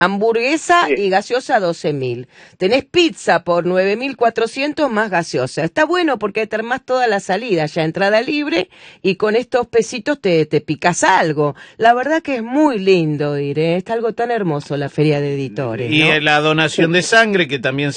Hamburguesa Sí. y gaseosa 12.000. Tenés pizza por 9.400 más gaseosa. Está bueno porque te armás toda la salida, ya entrada libre, y con estos pesitos te picas algo. La verdad que es muy lindo ir, ¿eh? Está algo tan hermoso la Feria de Editores, Y ¿no? la donación de sangre, que también